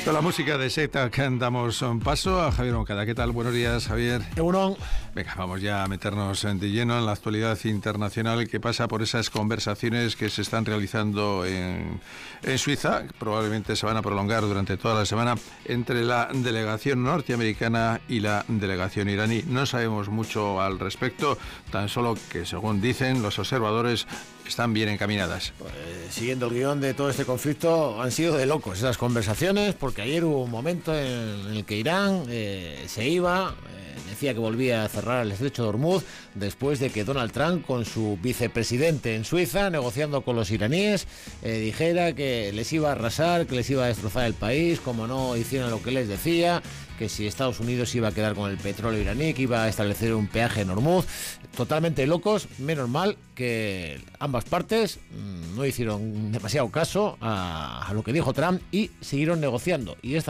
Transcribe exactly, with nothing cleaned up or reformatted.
Con la música de Secta damos un paso a Javier Moncada. ¿Qué tal? Buenos días, Javier. Egunon. Venga, vamos ya a meternos de lleno en la actualidad internacional que pasa por esas conversaciones que se están realizando en, en Suiza, que probablemente se van a prolongar durante toda la semana, entre la delegación norteamericana y la delegación iraní. No sabemos mucho al respecto, tan solo que, según dicen los observadores, están bien encaminadas. Pues, siguiendo el guión de todo este conflicto, han sido de locos esas conversaciones, porque ayer hubo un momento en el que Irán eh, se iba, eh, decía que volvía a cerrar el estrecho de Hormuz, después de que Donald Trump, con su vicepresidente en Suiza, negociando con los iraníes, eh, dijera que les iba a arrasar, que les iba a destrozar el país, como no hicieran lo que les decía, que si Estados Unidos iba a quedar con el petróleo iraní, que iba a establecer un peaje en Hormuz. Totalmente locos. Menos mal que ambas partes mmm, no hicieron demasiado caso a, a lo que dijo Trump y siguieron negociando. Y esta